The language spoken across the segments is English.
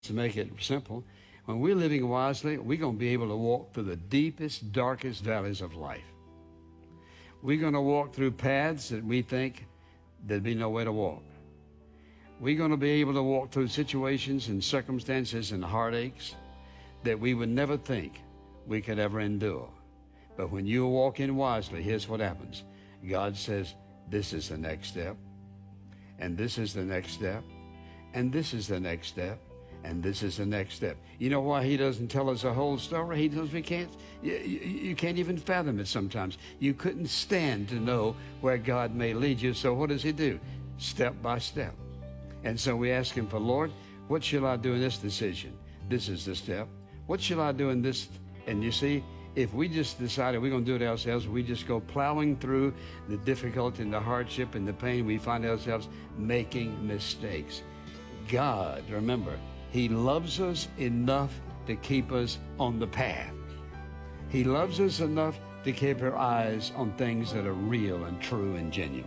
To make it simple, when we're living wisely, we're going to be able to walk through the deepest, darkest valleys of life. We're going to walk through paths that we think there'd be no way to walk. We're going to be able to walk through situations and circumstances and heartaches that we would never think we could ever endure. But when you walk in wisely, here's what happens. God says, this is the next step, and this is the next step, and this is the next step, and this is the next step. You know why he doesn't tell us the whole story? He knows we can't. You can't even fathom it sometimes. You couldn't stand to know where God may lead you. So what does he do? Step by step. And so we ask him for, Lord, what shall I do in this decision? This is the step. What shall I do in this? And you see, if we just decided we're going to do it ourselves, we just go plowing through the difficulty and the hardship and the pain, we find ourselves making mistakes. God, remember, he loves us enough to keep us on the path. He loves us enough to keep our eyes on things that are real and true and genuine.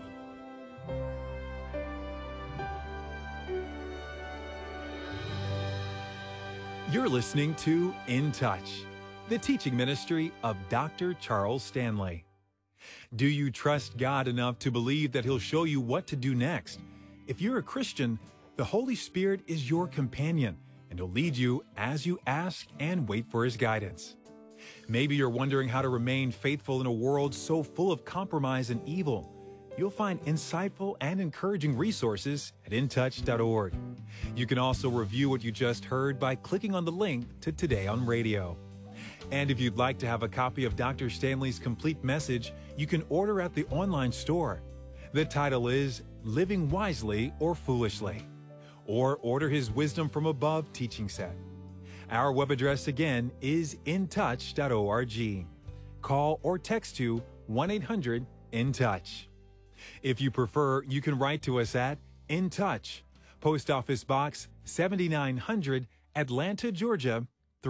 You're listening to In Touch, the teaching ministry of Dr. Charles Stanley. Do you trust God enough to believe that he'll show you what to do next? If you're a Christian, the Holy Spirit is your companion, and he'll lead you as you ask and wait for his guidance. Maybe you're wondering how to remain faithful in a world so full of compromise and evil. You'll find insightful and encouraging resources at intouch.org. You can also review what you just heard by clicking on the link to Today on Radio. And if you'd like to have a copy of Dr. Stanley's complete message, you can order at the online store. The title is Living Wisely or Foolishly, or order his Wisdom from Above teaching set. Our web address again is intouch.org. Call or text to 1-800-IN-TOUCH. If you prefer, you can write to us at In Touch, Post Office Box 7900, Atlanta, Georgia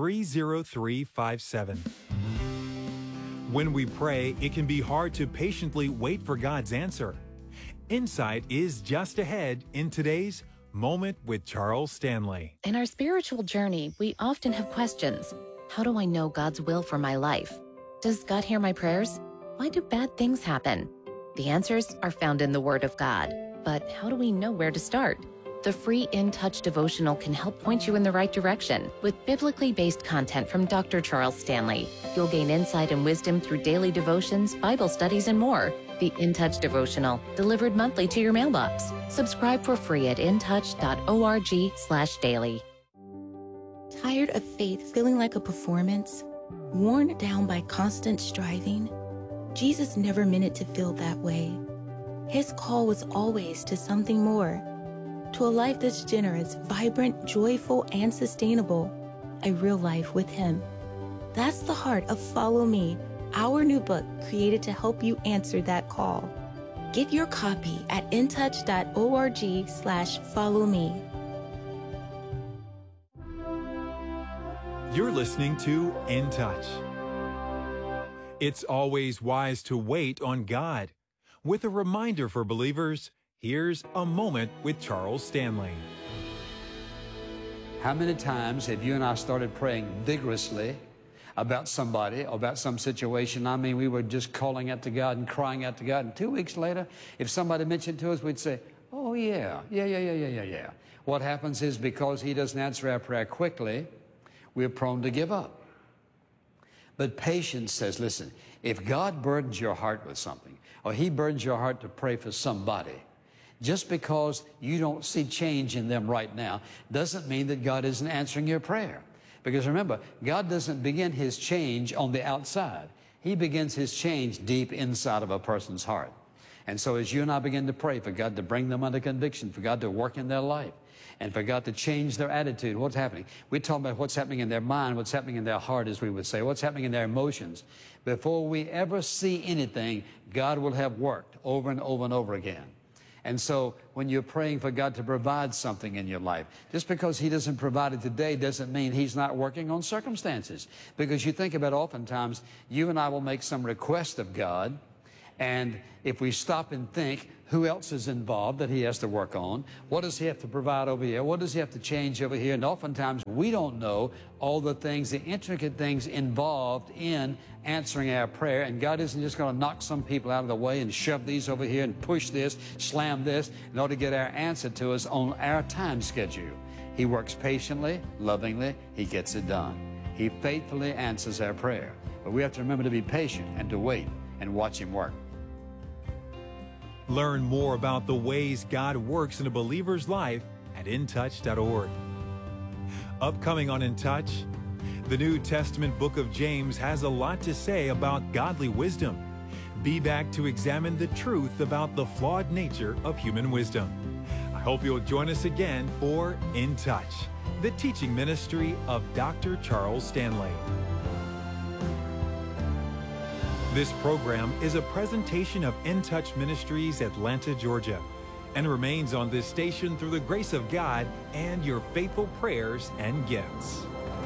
30357. When we pray, it can be hard to patiently wait for God's answer. Insight is just ahead in today's Moment with Charles Stanley. In our spiritual journey, we often have questions. How do I know God's will for my life? Does God hear my prayers? Why do bad things happen? The answers are found in the Word of God. But how do we know where to start? The free In Touch devotional can help point you in the right direction with biblically based content from Dr. Charles Stanley. You'll gain insight and wisdom through daily devotions, Bible studies, and more. The In Touch devotional, delivered monthly to your mailbox. Subscribe for free at intouch.org/daily. Tired of faith feeling like a performance? Worn down by constant striving? Jesus never meant it to feel that way. His call was always to something more, to a life that's generous, vibrant, joyful, and sustainable, a real life with him. That's the heart of Follow Me, our new book created to help you answer that call. Get your copy at intouch.org/followme. You're listening to In Touch. It's always wise to wait on God. With a reminder for believers, here's a moment with Charles Stanley. How many times have you and I started praying vigorously about somebody or about some situation? I mean, we were just calling out to God and crying out to God. And 2 weeks later, if somebody mentioned to us, we'd say, oh, yeah. What happens is because he doesn't answer our prayer quickly, we're prone to give up. But patience says, listen, if God burdens your heart with something, or he burdens your heart to pray for somebody, just because you don't see change in them right now doesn't mean that God isn't answering your prayer. Because remember, God doesn't begin his change on the outside. He begins his change deep inside of a person's heart. And so as you and I begin to pray for God to bring them under conviction, for God to work in their life, and for God to change their attitude, what's happening? We're talking about what's happening in their mind, what's happening in their heart, as we would say, what's happening in their emotions. Before we ever see anything, God will have worked over and over and over again. And so when you're praying for God to provide something in your life, just because he doesn't provide it today doesn't mean he's not working on circumstances. Because you think about oftentimes, you and I will make some request of God, And if we stop and think, who else is involved that he has to work on? What does he have to provide over here? What does he have to change over here? And oftentimes we don't know all the things, the intricate things involved in answering our prayer. And God isn't just going to knock some people out of the way and shove these over here and push this, slam this, in order to get our answer to us on our time schedule. He works patiently, lovingly, he gets it done. He faithfully answers our prayer. But we have to remember to be patient and to wait and watch him work. Learn more about the ways God works in a believer's life at intouch.org. Upcoming on In Touch, the New Testament book of James has a lot to say about godly wisdom. Be back to examine the truth about the flawed nature of human wisdom. I hope you'll join us again for In Touch, the teaching ministry of Dr. Charles Stanley. This program is a presentation of In Touch Ministries, Atlanta, Georgia, and remains on this station through the grace of God and your faithful prayers and gifts.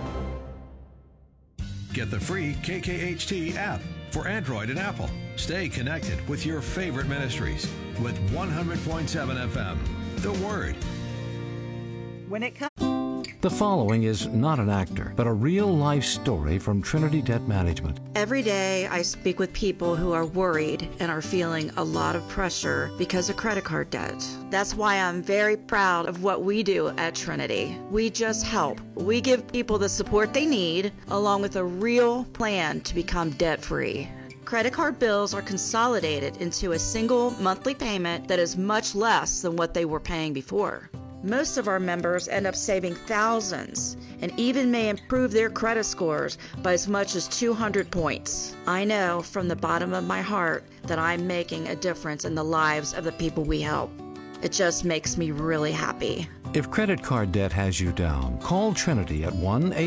Get the free KKHT app for Android and Apple. Stay connected with your favorite ministries with 100.7 FM. The Word. When it comes. The following is not an actor, but a real-life story from Trinity Debt Management. Every day I speak with people who are worried and are feeling a lot of pressure because of credit card debt. That's why I'm very proud of what we do at Trinity. We just help. We give people the support they need, along with a real plan to become debt-free. Credit card bills are consolidated into a single monthly payment that is much less than what they were paying before. Most of our members end up saving thousands and even may improve their credit scores by as much as 200 points. I know from the bottom of my heart that I'm making a difference in the lives of the people we help. It just makes me really happy. If credit card debt has you down, call Trinity at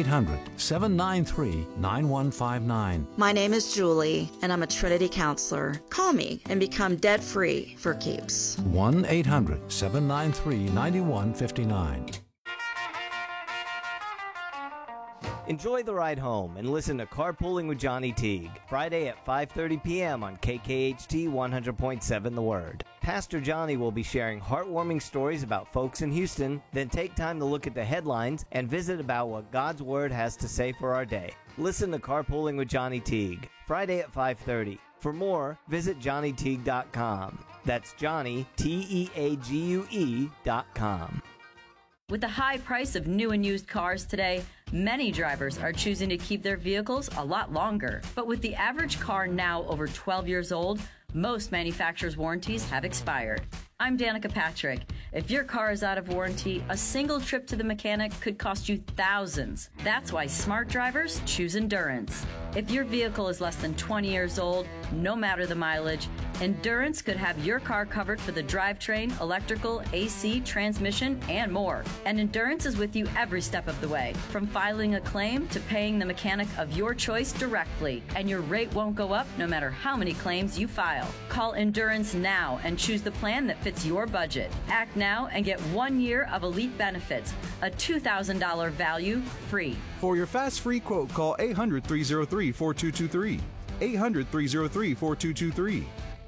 1-800-793-9159. My name is Julie, and I'm a Trinity counselor. Call me and become debt-free for keeps. 1-800-793-9159. Enjoy the ride home and listen to Carpooling with Johnny Teague, Friday at 5:30 p.m. on KKHT 100.7 The Word. Pastor Johnny will be sharing heartwarming stories about folks in Houston, then take time to look at the headlines and visit about what God's Word has to say for our day. Listen to Carpooling with Johnny Teague, Friday at 5:30. For more, visit JohnnyTeague.com. That's Johnny, TEAGUE.com. With the high price of new and used cars today, many drivers are choosing to keep their vehicles a lot longer. But with the average car now over 12 years old, most manufacturers' warranties have expired. I'm Danica Patrick. If your car is out of warranty, a single trip to the mechanic could cost you thousands. That's why smart drivers choose Endurance. If your vehicle is less than 20 years old, no matter the mileage, Endurance could have your car covered for the drivetrain, electrical, AC, transmission, and more. And Endurance is with you every step of the way, from filing a claim to paying the mechanic of your choice directly. And your rate won't go up no matter how many claims you file. Call Endurance now and choose the plan that fits your budget. Act now and get 1 year of elite benefits, a $2,000 value free. For your fast free quote, call 800-303-4223. 800-303-4223.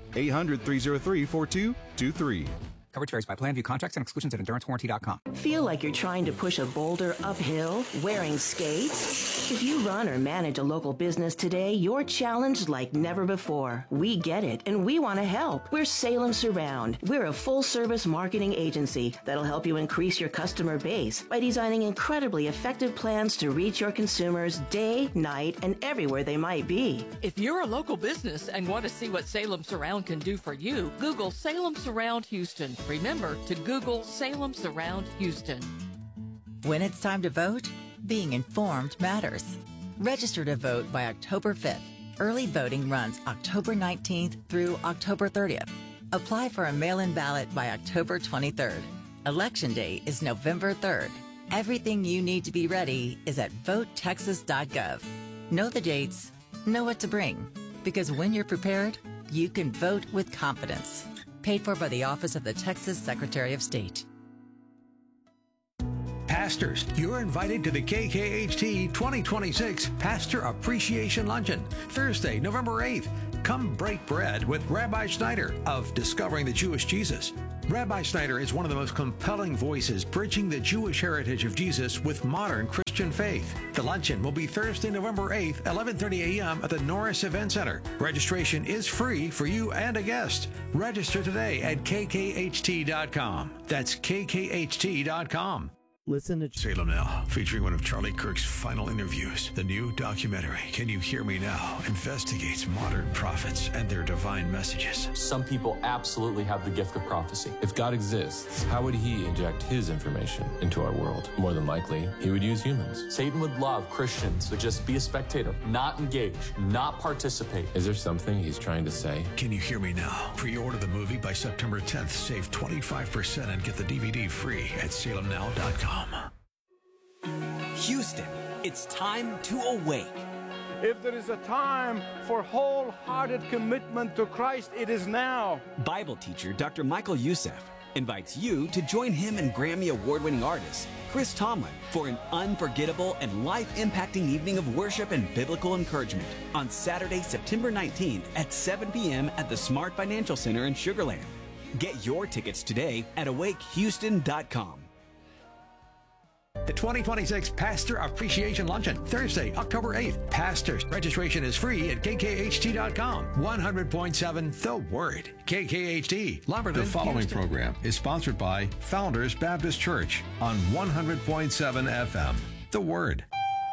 800-303-4223. Coverage varies by plan. View contracts and exclusions at EnduranceWarranty.com. Feel like you're trying to push a boulder uphill wearing skates? If you run or manage a local business today, you're challenged like never before. We get it, and we want to help. We're Salem Surround. We're a full-service marketing agency that'll help you increase your customer base by designing incredibly effective plans to reach your consumers day, night, and everywhere they might be. If you're a local business and want to see what Salem Surround can do for you, Google Salem Surround Houston. Remember to Google Salem Surround Houston. When it's time to vote, being informed matters. Register to vote by October 5th. Early voting runs October 19th through October 30th. Apply for a mail-in ballot by October 23rd. Election Day is November 3rd. Everything you need to be ready is at votetexas.gov. Know the dates, know what to bring, because when you're prepared, you can vote with confidence. Paid for by the Office of the Texas Secretary of State. Pastors, you're invited to the KKHT 2026 Pastor Appreciation Luncheon, Thursday, November 8th. Come break bread with Rabbi Schneider of Discovering the Jewish Jesus. Rabbi Schneider is one of the most compelling voices bridging the Jewish heritage of Jesus with modern Christian faith. The luncheon will be Thursday, November 8th, 11:30 a.m. at the Norris Event Center. Registration is free for you and a guest. Register today at kkht.com. That's kkht.com. Listen to Salem Now, featuring one of Charlie Kirk's final interviews. The new documentary, Can You Hear Me Now?, investigates modern prophets and their divine messages. Some people absolutely have the gift of prophecy. If God exists, how would he inject his information into our world? More than likely, he would use humans. Satan would love Christians to just be a spectator, not engage, not participate. Is there something he's trying to say? Can You Hear Me Now? Pre-order the movie by September 10th. Save 25% and get the DVD free at salemnow.com. Houston, it's time to awake. If there is a time for wholehearted commitment to Christ, it is now. Bible teacher Dr. Michael Youssef invites you to join him and Grammy Award-winning artist Chris Tomlin for an unforgettable and life-impacting evening of worship and biblical encouragement on Saturday, September 19th at 7 p.m. at the Smart Financial Center in Sugar Land. Get your tickets today at awakehouston.com. The 2026 Pastor Appreciation Luncheon, Thursday, October 8th. Pastors, registration is free at kkht.com. 100.7 The Word. KKHT, Lumberton, The following Houston. program is sponsored by Founders Baptist Church on 100.7 FM. The Word.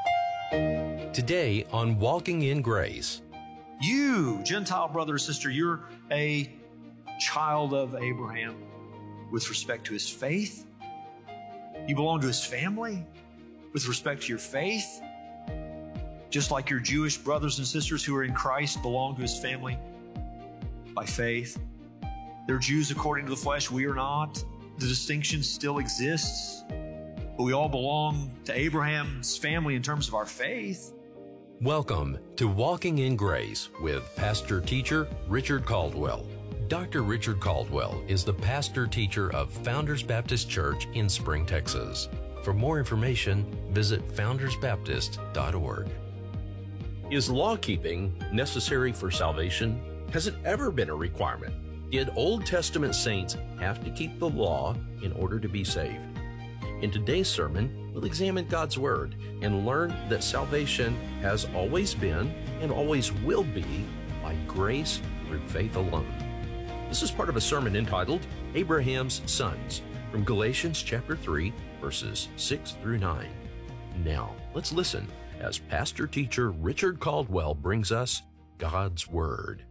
Today on Walking in Grace. You, Gentile brother or sister, you're a child of Abraham with respect to his faith. You belong to his family with respect to your faith. Just like your Jewish brothers and sisters who are in Christ belong to his family by faith. They're Jews according to the flesh. We are not. The distinction still exists. But we all belong to Abraham's family in terms of our faith. Welcome to Walking in Grace with pastor teacher Richard Caldwell. Dr. Richard Caldwell is the pastor teacher of Founders Baptist Church in Spring, Texas. For more information, visit foundersbaptist.org. Is law-keeping necessary for salvation? Has it ever been a requirement? Did Old Testament saints have to keep the law in order to be saved? In today's sermon, we'll examine God's Word and learn that salvation has always been and always will be by grace through faith alone. This is part of a sermon entitled Abraham's Sons from Galatians chapter 3, verses 6 through 9. Now, let's listen as pastor teacher Richard Caldwell brings us God's Word.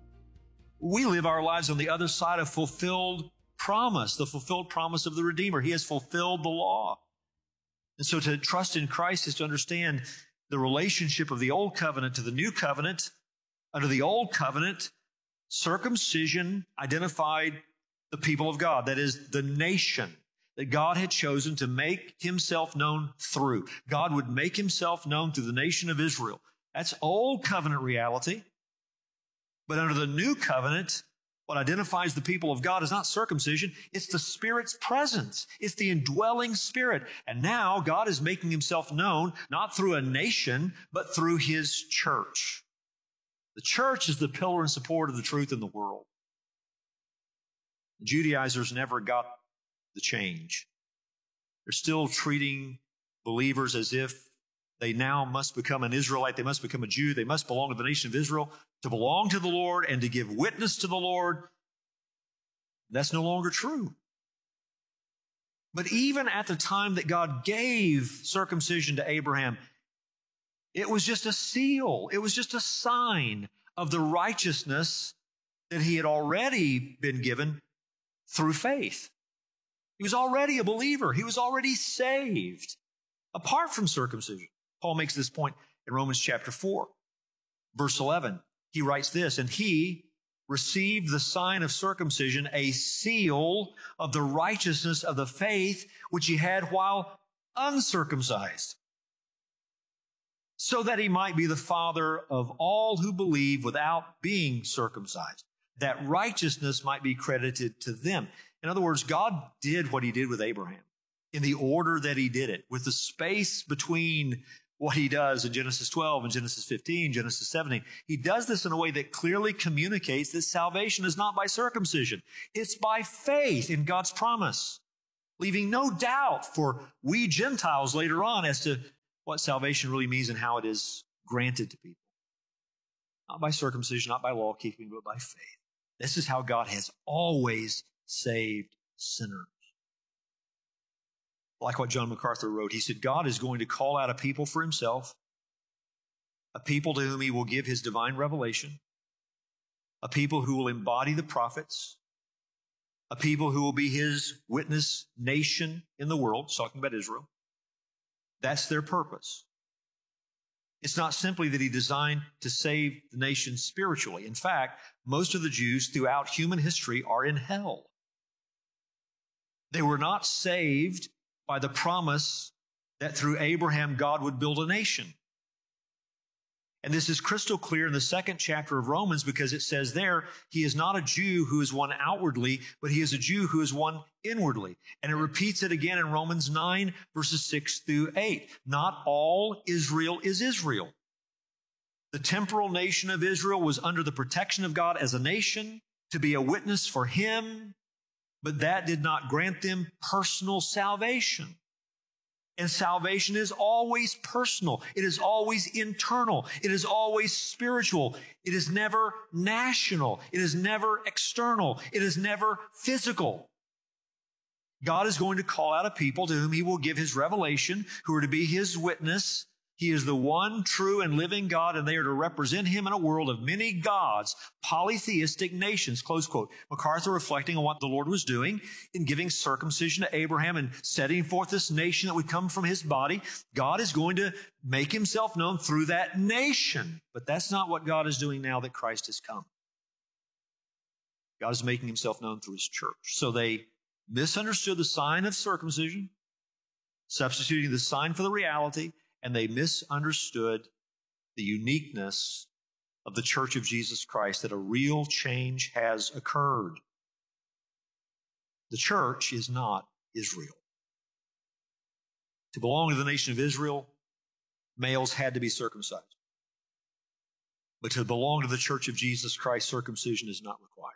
We live our lives on the other side of fulfilled promise, the fulfilled promise of the Redeemer. He has fulfilled the law. And so to trust in Christ is to understand the relationship of the old covenant to the new covenant. Under the old covenant, circumcision identified the people of God, that is, the nation that God had chosen to make himself known through. God would make himself known through the nation of Israel. That's old covenant reality. But under the new covenant, what identifies the people of God is not circumcision, it's the Spirit's presence. It's the indwelling Spirit. And now God is making himself known not through a nation, but through his church. The church is the pillar and support of the truth in the world. The Judaizers never got the change. They're still treating believers as if they now must become an Israelite. They must become a Jew. They must belong to the nation of Israel to belong to the Lord and to give witness to the Lord. That's no longer true. But even at the time that God gave circumcision to Abraham, it was just a seal. It was just a sign of the righteousness that he had already been given through faith. He was already a believer. He was already saved apart from circumcision. Paul makes this point in Romans chapter 4, verse 11. He writes this, and he received the sign of circumcision, a seal of the righteousness of the faith which he had while uncircumcised, so that he might be the father of all who believe without being circumcised, that righteousness might be credited to them. In other words, God did what he did with Abraham in the order that he did it, with the space between what he does in Genesis 12 and Genesis 15, Genesis 17. He does this in a way that clearly communicates that salvation is not by circumcision. It's by faith in God's promise, leaving no doubt for we Gentiles later on as to what salvation really means and how it is granted to people. Not by circumcision, not by law keeping, but by faith. This is how God has always saved sinners. Like what John MacArthur wrote, he said, God is going to call out a people for himself, a people to whom he will give his divine revelation, a people who will embody the prophets, a people who will be his witness nation in the world. He's talking about Israel. That's their purpose. It's not simply that he designed to save the nation spiritually. In fact, most of the Jews throughout human history are in hell. They were not saved by the promise that through Abraham God would build a nation. And this is crystal clear in the second chapter of Romans because it says there, he is not a Jew who is one outwardly, but he is a Jew who is one inwardly. And it repeats it again in Romans 9, verses 6 through 8. Not all Israel is Israel. The temporal nation of Israel was under the protection of God as a nation to be a witness for him, but that did not grant them personal salvation. And salvation is always personal. It is always internal. It is always spiritual. It is never national. It is never external. It is never physical. God is going to call out a people to whom he will give his revelation, who are to be his witness. He is the one true and living God, and they are to represent him in a world of many gods, polytheistic nations, close quote. MacArthur reflecting on what the Lord was doing in giving circumcision to Abraham and setting forth this nation that would come from his body. God is going to make himself known through that nation. But that's not what God is doing now that Christ has come. God is making himself known through his church. So they misunderstood the sign of circumcision, substituting the sign for the reality, and they misunderstood the uniqueness of the Church of Jesus Christ, that a real change has occurred. The church is not Israel. To belong to the nation of Israel, males had to be circumcised. But to belong to the Church of Jesus Christ, circumcision is not required.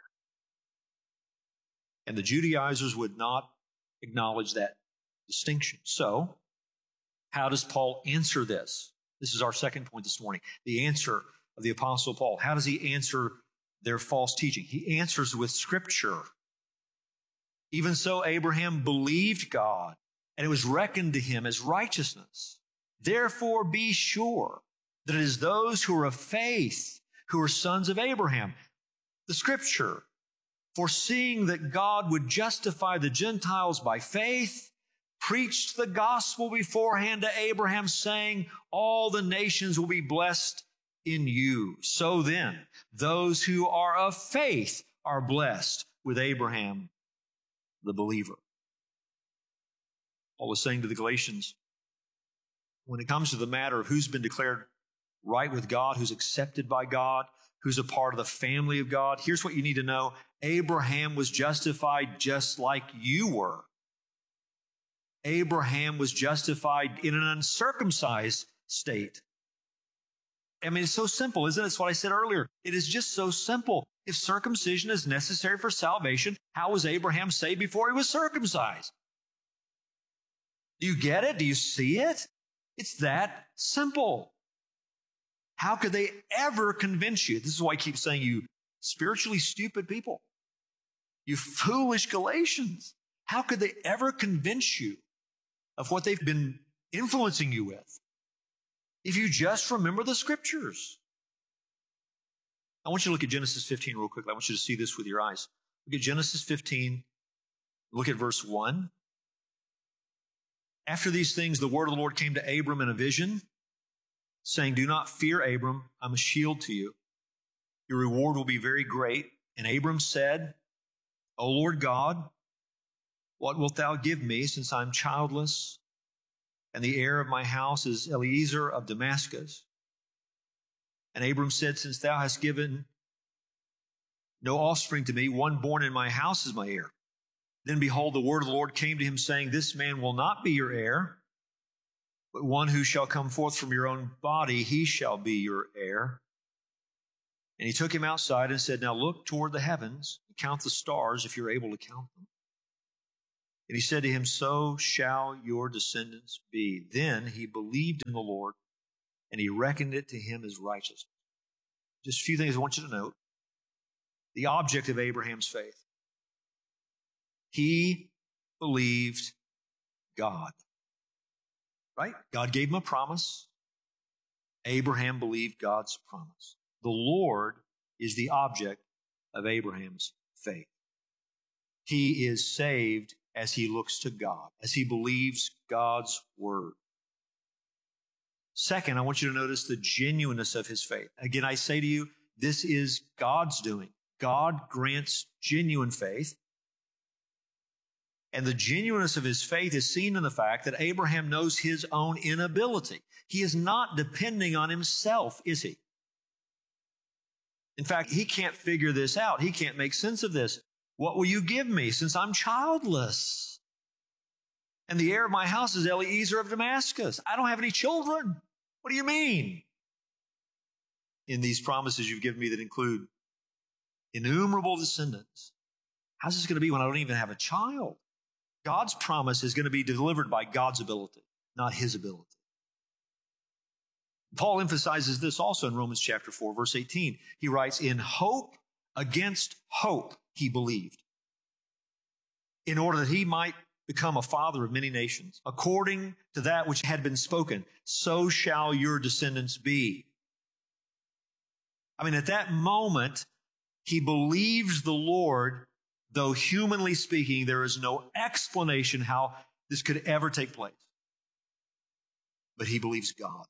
And the Judaizers would not acknowledge that distinction. So, how does Paul answer this? This is our second point this morning. The answer of the Apostle Paul. How does he answer their false teaching? He answers with Scripture. Even so, Abraham believed God, and it was reckoned to him as righteousness. Therefore, be sure that it is those who are of faith who are sons of Abraham. The Scripture, foreseeing that God would justify the Gentiles by faith, preached the gospel beforehand to Abraham, saying, all the nations will be blessed in you. So then, those who are of faith are blessed with Abraham, the believer. Paul was saying to the Galatians, when it comes to the matter of who's been declared right with God, who's accepted by God, who's a part of the family of God, here's what you need to know. Abraham was justified just like you were. Abraham was justified in an uncircumcised state. I mean, it's so simple, isn't it? It's what I said earlier. It is just so simple. If circumcision is necessary for salvation, how was Abraham saved before he was circumcised? Do you get it? Do you see it? It's that simple. How could they ever convince you? This is why I keep saying, you spiritually stupid people, you foolish Galatians. How could they ever convince you of what they've been influencing you with if you just remember the Scriptures? I want you to look at Genesis 15 real quickly. I want you to see this with your eyes. Look at Genesis 15. Look at verse 1. After these things, the word of the Lord came to Abram in a vision, saying, do not fear, Abram. I'm a shield to you. Your reward will be very great. And Abram said, O Lord God, what wilt thou give me, since I'm childless, and the heir of my house is Eliezer of Damascus? And Abram said, since thou hast given no offspring to me, one born in my house is my heir. Then behold, the word of the Lord came to him, saying, this man will not be your heir, But one who shall come forth from your own body, he shall be your heir. And he took him outside and said, now look toward the heavens, and count the stars if you're able to count them. And he said to him, so shall your descendants be. Then he believed in the Lord, and he reckoned it to him as righteousness. Just a few things I want you to note. The object of Abraham's faith. He believed God. Right? God gave him a promise. Abraham believed God's promise. The Lord is the object of Abraham's faith. He is saved as he looks to God, as he believes God's word. Second, I want you to notice the genuineness of his faith. Again, I say to you, this is God's doing. God grants genuine faith. And the genuineness of his faith is seen in the fact that Abraham knows his own inability. He is not depending on himself, is he? In fact, he can't figure this out. He can't make sense of this. What will you give me since I'm childless? And the heir of my house is Eliezer of Damascus. I don't have any children. What do you mean? In these promises you've given me that include innumerable descendants. How's this going to be when I don't even have a child? God's promise is going to be delivered by God's ability, not his ability. Paul emphasizes this also in Romans chapter 4, verse 18. He writes, in hope against hope he believed, in order that he might become a father of many nations, according to that which had been spoken, so shall your descendants be. I mean, at that moment, he believes the Lord, though humanly speaking, there is no explanation how this could ever take place. But he believes God.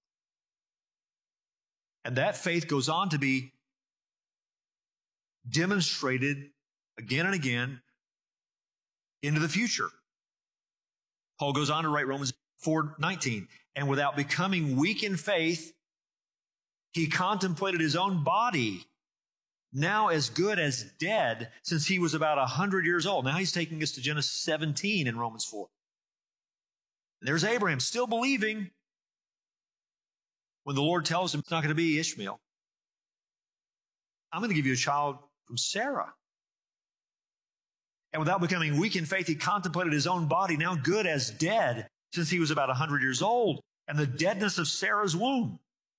And that faith goes on to be demonstrated again and again into the future. Paul goes on to write Romans 4:19, and without becoming weak in faith, he contemplated his own body, now as good as dead, since he was about 100 years old. Now he's taking us to Genesis 17 in Romans 4. And there's Abraham still believing when the Lord tells him it's not going to be Ishmael. I'm going to give you a child from Sarah. And without becoming weak in faith, he contemplated his own body, now good as dead, since he was about 100 years old, and the deadness of Sarah's womb.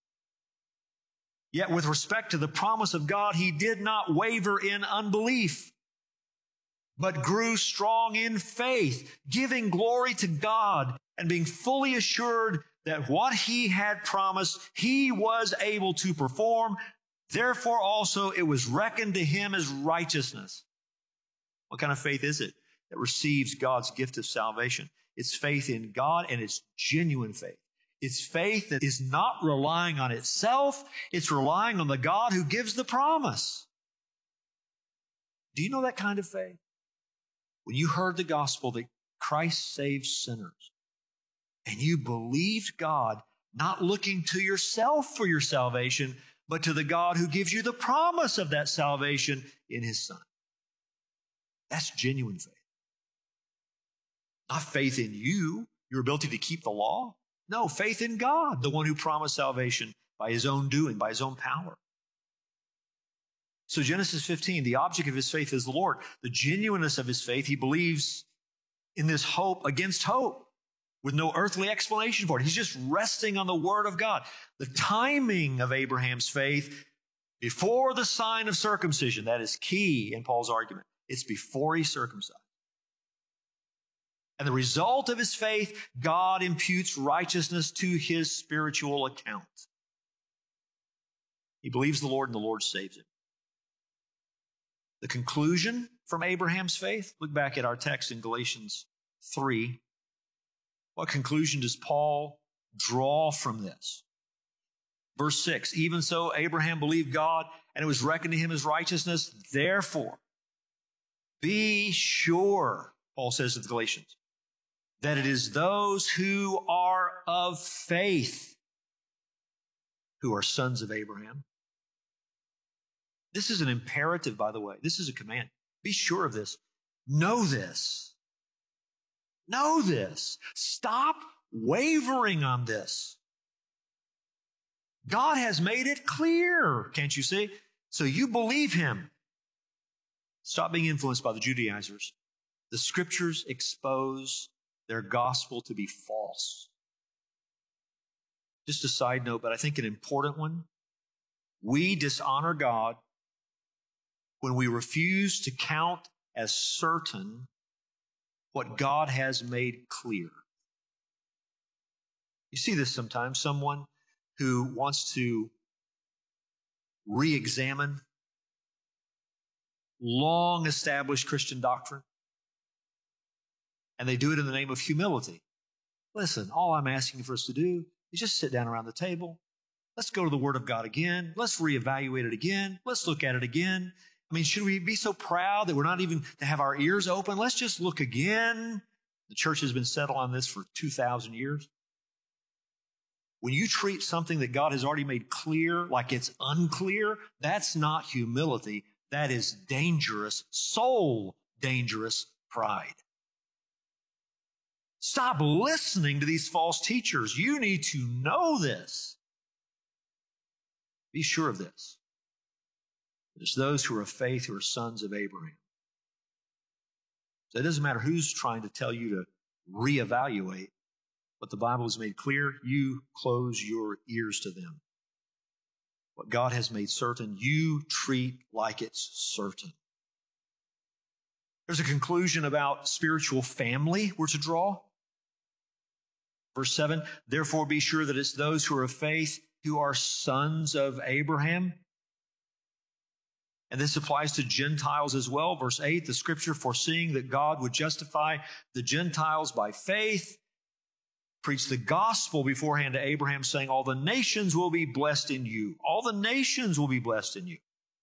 Yet with respect to the promise of God, he did not waver in unbelief, but grew strong in faith, giving glory to God and being fully assured that what he had promised, he was able to perform. Therefore also it was reckoned to him as righteousness. What kind of faith is it that receives God's gift of salvation? It's faith in God, and it's genuine faith. It's faith that is not relying on itself. It's relying on the God who gives the promise. Do you know that kind of faith? When you heard the gospel that Christ saves sinners, and you believed God, not looking to yourself for your salvation, but to the God who gives you the promise of that salvation in his Son. That's genuine faith. Not faith in you, your ability to keep the law. No, faith in God, the one who promised salvation by his own doing, by his own power. So Genesis 15, the object of his faith is the Lord. The genuineness of his faith, he believes in this hope against hope with no earthly explanation for it. He's just resting on the word of God. The timing of Abraham's faith before the sign of circumcision, that is key in Paul's argument. It's before he's circumcised. And the result of his faith, God imputes righteousness to his spiritual account. He believes the Lord and the Lord saves him. The conclusion from Abraham's faith, look back at our text in Galatians 3. What conclusion does Paul draw from this? Verse 6, even so Abraham believed God, and it was reckoned to him as righteousness. Therefore, be sure, Paul says to the Galatians, that it is those who are of faith who are sons of Abraham. This is an imperative, by the way. This is a command. Be sure of this. Know this. Know this. Stop wavering on this. God has made it clear, can't you see? So you believe him. Stop being influenced by the Judaizers. The scriptures expose their gospel to be false. Just a side note, but I think an important one. We dishonor God when we refuse to count as certain what God has made clear. You see this sometimes. Someone who wants to re-examine long-established Christian doctrine, and they do it in the name of humility. Listen, all I'm asking for us to do is just sit down around the table. Let's go to the Word of God again. Let's reevaluate it again. Let's look at it again. I mean, should we be so proud that we're not even to have our ears open? Let's just look again. The church has been settled on this for 2,000 years. When you treat something that God has already made clear like it's unclear, that's not humility. That is dangerous, soul dangerous pride. Stop listening to these false teachers. You need to know this. Be sure of this. It's those who are of faith who are sons of Abraham. So it doesn't matter who's trying to tell you to reevaluate what the Bible has made clear. You close your ears to them. What God has made certain, you treat like it's certain. There's a conclusion about spiritual family we're to draw. Verse 7, therefore be sure that it's those who are of faith who are sons of Abraham. And this applies to Gentiles as well. Verse 8, the scripture foreseeing that God would justify the Gentiles by faith, preached the gospel beforehand to Abraham, saying, all the nations will be blessed in you. All the nations will be blessed in you.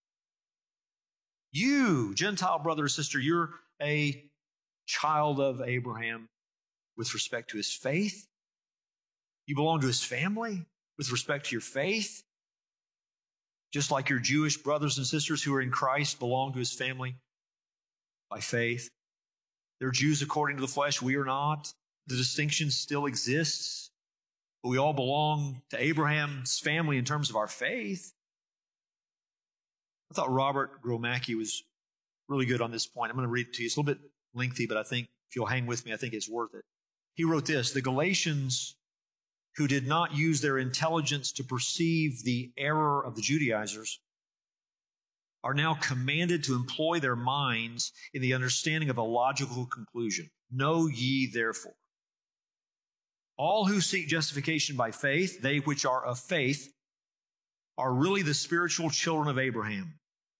You, Gentile brother or sister, you're a child of Abraham with respect to his faith. You belong to his family with respect to your faith. Just like your Jewish brothers and sisters who are in Christ belong to his family by faith. They're Jews according to the flesh. We are not. The distinction still exists, but we all belong to Abraham's family in terms of our faith. I thought Robert Gromacki was really good on this point. I'm going to read it to you. It's a little bit lengthy, but I think if you'll hang with me, I think it's worth it. He wrote this: the Galatians, who did not use their intelligence to perceive the error of the Judaizers, are now commanded to employ their minds in the understanding of a logical conclusion. Know ye therefore, all who seek justification by faith, they which are of faith, are really the spiritual children of Abraham.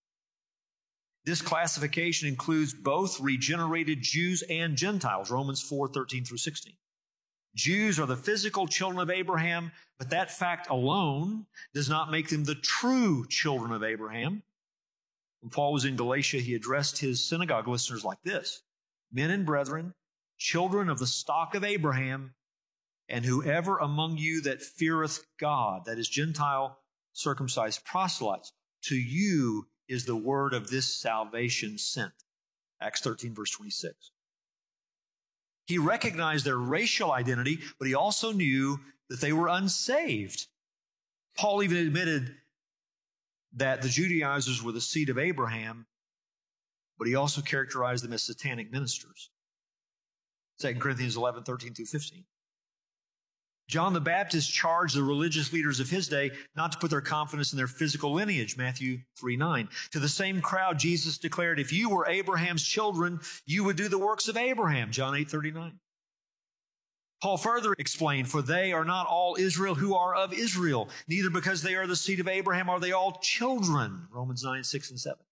This classification includes both regenerated Jews and Gentiles, Romans 4:13 through 16. Jews are the physical children of Abraham, but that fact alone does not make them the true children of Abraham. When Paul was in Galatia, he addressed his synagogue listeners like this: men and brethren, children of the stock of Abraham, and whoever among you that feareth God, that is Gentile circumcised proselytes, to you is the word of this salvation sent. Acts 13, verse 26. He recognized their racial identity, but he also knew that they were unsaved. Paul even admitted that the Judaizers were the seed of Abraham, but he also characterized them as satanic ministers. 2 Corinthians 11, 13 through 15. John the Baptist charged the religious leaders of his day not to put their confidence in their physical lineage, Matthew 3:9. To the same crowd, Jesus declared, if you were Abraham's children, you would do the works of Abraham, John 8:39. Paul further explained, for they are not all Israel who are of Israel, neither because they are the seed of Abraham are they all children, Romans 9:6 and 7.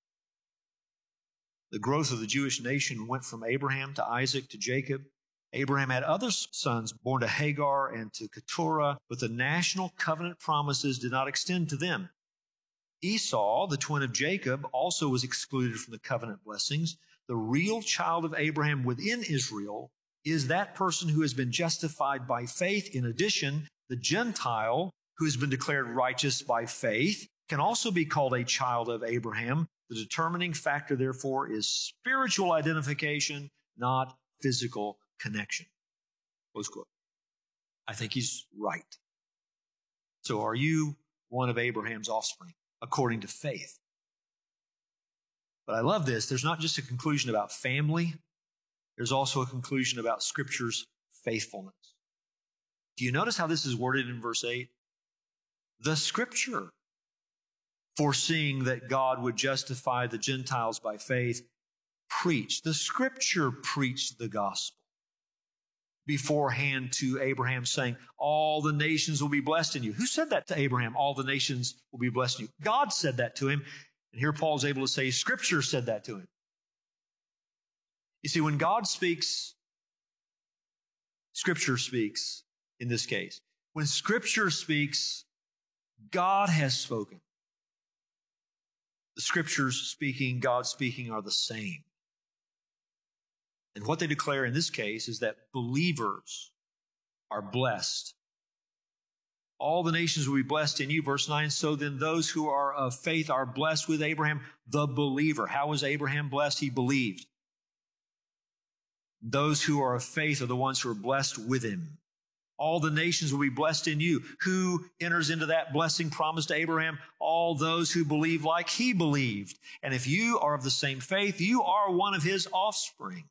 The growth of the Jewish nation went from Abraham to Isaac to Jacob. Abraham had other sons born to Hagar and to Keturah, but the national covenant promises did not extend to them. Esau, the twin of Jacob, also was excluded from the covenant blessings. The real child of Abraham within Israel is that person who has been justified by faith. In addition, the Gentile who has been declared righteous by faith can also be called a child of Abraham. The determining factor, therefore, is spiritual identification, not physical connection. Close quote. I think he's right. So are you one of Abraham's offspring, according to faith? But I love this. There's not just a conclusion about family. There's also a conclusion about Scripture's faithfulness. Do you notice how this is worded in verse 8? The Scripture, foreseeing that God would justify the Gentiles by faith, preached. The Scripture preached the gospel beforehand to Abraham, saying, all the nations will be blessed in you. Who said that to Abraham? All the nations will be blessed in you. God said that to him. And here Paul's able to say, Scripture said that to him. You see, when God speaks, Scripture speaks in this case. When Scripture speaks, God has spoken. The Scriptures speaking, God speaking are the same. And what they declare in this case is that believers are blessed. All the nations will be blessed in you. Verse 9, so then those who are of faith are blessed with Abraham, the believer. How was Abraham blessed? He believed. Those who are of faith are the ones who are blessed with him. All the nations will be blessed in you. Who enters into that blessing promised to Abraham? All those who believe like he believed. And if you are of the same faith, you are one of his offspring.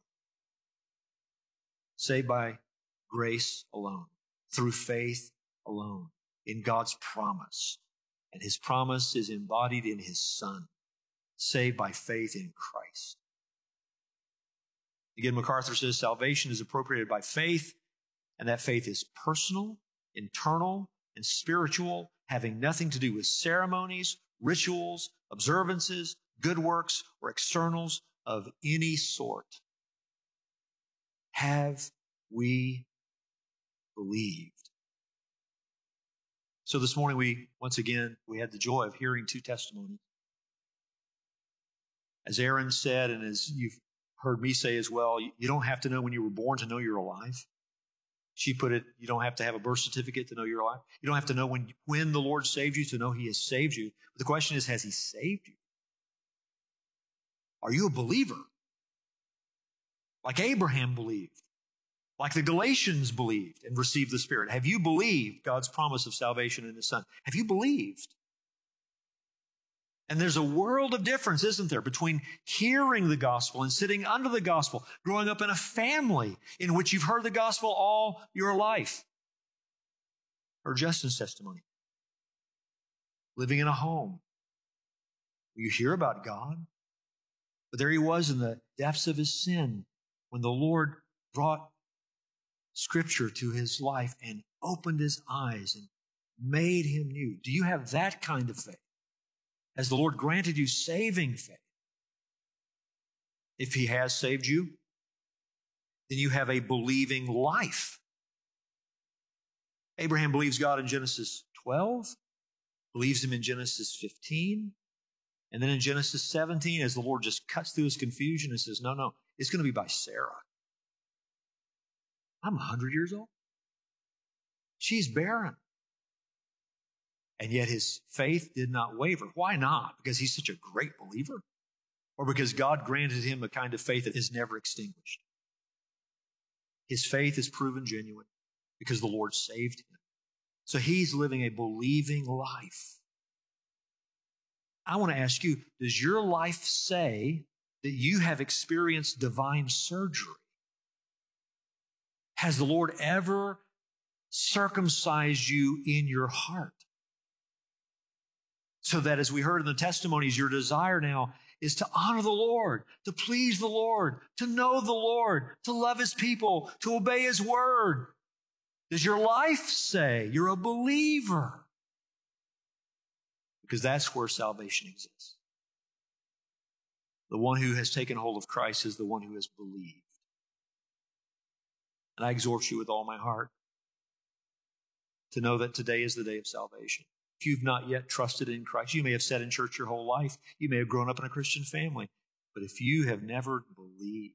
Saved by grace alone, through faith alone, in God's promise. And his promise is embodied in his Son, saved by faith in Christ. Again, MacArthur says salvation is appropriated by faith, and that faith is personal, internal, and spiritual, having nothing to do with ceremonies, rituals, observances, good works, or externals of any sort. Have we believed? So this morning we had the joy of hearing two testimonies. As Aaron said, and as you've heard me say as well, you don't have to know when you were born to know you're alive. She put it, you don't have to have a birth certificate to know you're alive. You don't have to know when the Lord saved you to know he has saved you. But the question is, has he saved you? Are you a believer? Like Abraham believed, like the Galatians believed and received the Spirit. Have you believed God's promise of salvation in his Son? Have you believed? And there's a world of difference, isn't there, between hearing the gospel and sitting under the gospel, growing up in a family in which you've heard the gospel all your life. Or Justin's testimony. Living in a home where you hear about God, but there he was in the depths of his sin when the Lord brought Scripture to his life and opened his eyes and made him new. Do you have that kind of faith? Has the Lord granted you saving faith? If he has saved you, then you have a believing life. Abraham believes God in Genesis 12, believes him in Genesis 15, and then in Genesis 17, as the Lord just cuts through his confusion and says, no, it's going to be by Sarah. I'm 100 years old. She's barren. And yet his faith did not waver. Why not? Because he's such a great believer? Or because God granted him a kind of faith that is never extinguished? His faith is proven genuine because the Lord saved him. So he's living a believing life. I want to ask you, does your life say that you have experienced divine surgery? Has the Lord ever circumcised you in your heart? So that, as we heard in the testimonies, your desire now is to honor the Lord, to please the Lord, to know the Lord, to love his people, to obey his word. Does your life say you're a believer? Because that's where salvation exists. The one who has taken hold of Christ is the one who has believed. And I exhort you with all my heart to know that today is the day of salvation. If you've not yet trusted in Christ, you may have sat in church your whole life. You may have grown up in a Christian family. But if you have never believed,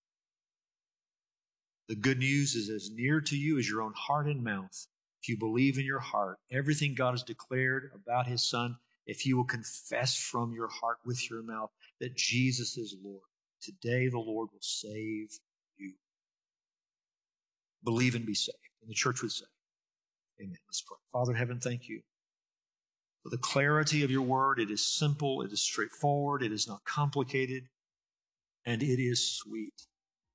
the good news is as near to you as your own heart and mouth. If you believe in your heart everything God has declared about his Son, if you will confess from your heart with your mouth that Jesus is Lord, today the Lord will save you. Believe and be saved. And the church would say, Amen. Let's pray. Father in heaven, thank you for the clarity of your word. It is simple, it is straightforward, it is not complicated, and it is sweet.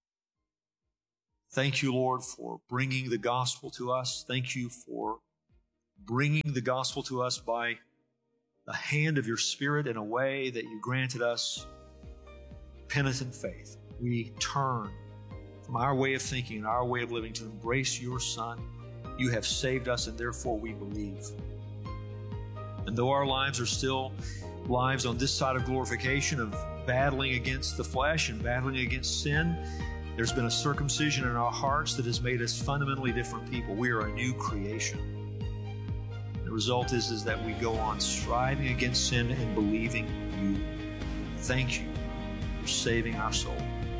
Thank you, Lord, for bringing the gospel to us. Thank you for bringing the gospel to us by the hand of your Spirit in a way that you granted us penitent faith. We turn from our way of thinking and our way of living to embrace your Son. You have saved us, and therefore we believe. And though our lives are still lives on this side of glorification, of battling against the flesh and battling against sin, there's been a circumcision in our hearts that has made us fundamentally different people. We are a new creation. The result is that we go on striving against sin and believing you. Thank you for saving our soul.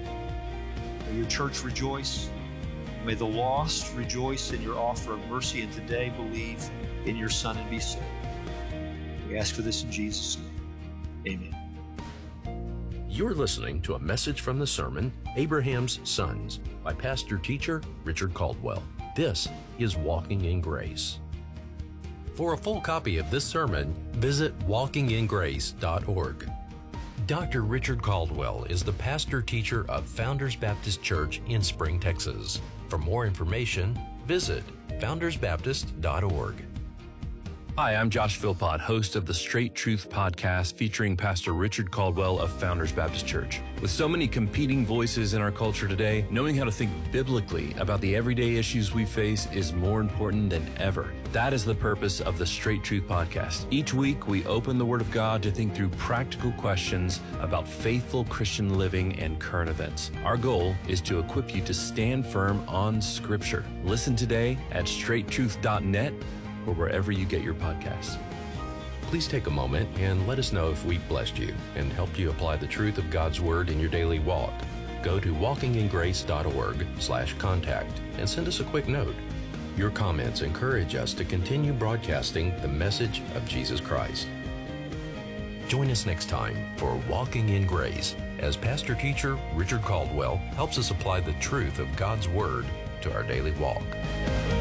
May your church rejoice. May the lost rejoice in your offer of mercy, and today believe in your Son and be saved. We ask for this in Jesus' name. Amen. You're listening to a message from the sermon, Abraham's Sons, by pastor teacher Richard Caldwell. This is Walking in Grace. For a full copy of this sermon, visit walkingingrace.org. Dr. Richard Caldwell is the pastor teacher of Founders Baptist Church in Spring, Texas. For more information, visit foundersbaptist.org. Hi, I'm Josh Philpott, host of the Straight Truth podcast featuring Pastor Richard Caldwell of Founders Baptist Church. With so many competing voices in our culture today, knowing how to think biblically about the everyday issues we face is more important than ever. That is the purpose of the Straight Truth podcast. Each week, we open the Word of God to think through practical questions about faithful Christian living and current events. Our goal is to equip you to stand firm on Scripture. Listen today at straighttruth.net or wherever you get your podcasts. Please take a moment and let us know if we blessed you and helped you apply the truth of God's Word in your daily walk. Go to walkingingrace.org/contact and send us a quick note. Your comments encourage us to continue broadcasting the message of Jesus Christ. Join us next time for Walking in Grace as pastor teacher Richard Caldwell helps us apply the truth of God's Word to our daily walk.